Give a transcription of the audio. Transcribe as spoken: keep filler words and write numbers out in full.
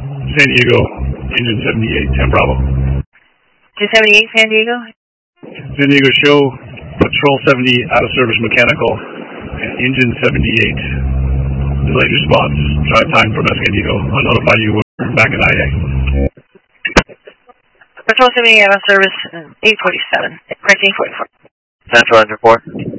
San Diego, engine seventy-eight, ten Bravo. two seventy-eight San Diego? San Diego show, Patrol seventy, out of service mechanical, engine seventy-eight. Delayed response, drive time for San Diego. I'll notify you when we're back in I A. Patrol seventy-eight out of service, eight forty-seven, correct eight forty-four. Central Engine report.